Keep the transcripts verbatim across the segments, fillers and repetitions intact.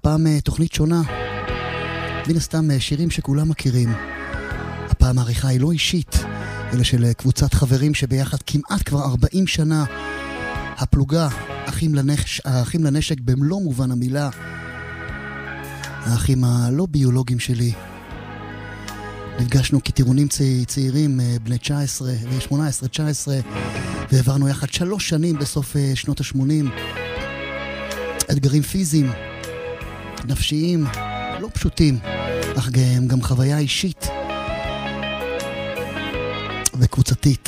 הפעם תוכנית שונה, מן הסתם שירים שכולם מכירים. הפעם העריכה היא לא אישית, אלא של קבוצת חברים שביחד כמעט כבר ארבעים שנה. הפלוגה, אחים לנש... האחים לנשק במלוא מובן המילה. האחים הלא ביולוגיים שלי. נפגשנו כטירונים צי... צעירים, בני תשע עשרה ו-שמונה עשרה תשע עשרה, ועברנו יחד שלוש שנים בסוף שנות ה-שמונים. אתגרים פיזיים, נפשיים, לא פשוטים, אך גם, גם חוויה אישית וקבוצתית.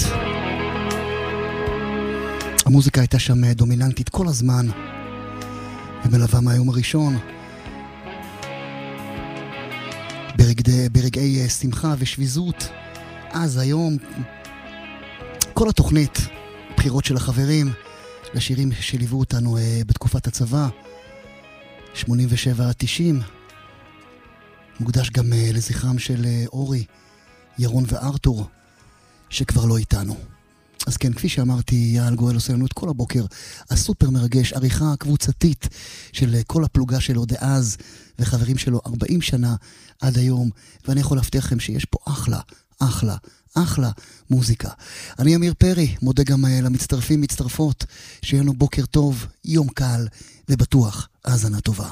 המוזיקה הייתה שם דומיננטית כל הזמן, ומלווה מהיום הראשון. ברגעי, ברגעי שמחה ושביזות, אז היום, כל התוכנית, בחירות של החברים, לשירים שליוו אותנו בתקופת הצבא, שמונים ושבע עד תשעים, מוקדש גם לזכרם של אורי, ירון וארתור, שכבר לא איתנו. אז כן, כפי שאמרתי, יעל גואל עושה לנו את כל הבוקר הסופר מרגש, עריכה קבוצתית של כל הפלוגה שלו דאז, וחברים שלו ארבעים שנה עד היום, ואני יכול להבטיח לכם שיש פה אחלה, אחלה, אחלה מוזיקה. אני אמיר פרי, מודה גם למצטרפים, מצטרפות, שיהיה לנו בוקר טוב, יום קל ובטוח, האזנה טובה.